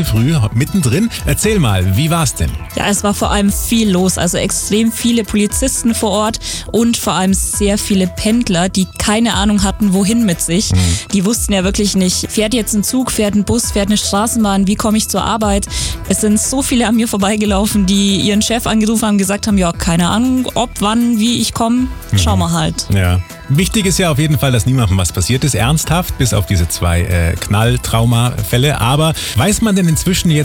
Früh, mittendrin. Erzähl mal, wie war's denn? Ja, es war vor allem viel los, also extrem viele Polizisten vor Ort und vor allem sehr viele Pendler, die keine Ahnung hatten, wohin mit sich. Die wussten ja wirklich nicht, fährt jetzt ein Zug, fährt ein Bus, fährt eine Straßenbahn, wie komme ich zur Arbeit? Es sind so viele an mir vorbeigelaufen, die ihren Chef angerufen haben, gesagt haben, ja, keine Ahnung, ob, wann, wie ich komme, schauen wir halt. Ja. Wichtig ist ja auf jeden Fall, dass niemandem was passiert ist, ernsthaft, bis auf diese 2 Knalltraumafälle. Aber weiß man denn inzwischen jetzt,